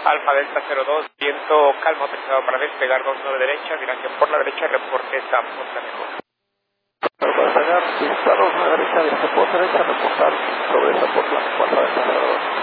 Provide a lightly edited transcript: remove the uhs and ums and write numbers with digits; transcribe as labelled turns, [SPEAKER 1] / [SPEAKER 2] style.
[SPEAKER 1] Alfa Delta 02, viento calmo autorizado para despegar 29 derecha, dirección por la derecha, reporte Sanford la mejor.
[SPEAKER 2] Para pegar, disparos a la derecha, dirección por derecha, reportar sobre esa por la 4 Delta 02.